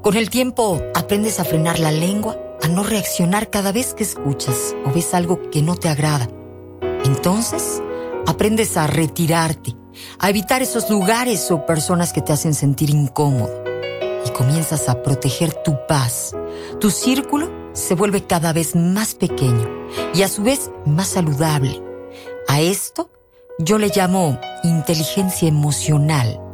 Con el tiempo aprendes a frenar la lengua, a no reaccionar cada vez que escuchas o ves algo que no te agrada. Entonces, aprendes a retirarte, a evitar esos lugares o personas que te hacen sentir incómodo. Y comienzas a proteger tu paz. Tu círculo se vuelve cada vez más pequeño y a su vez más saludable. A esto yo le llamo inteligencia emocional.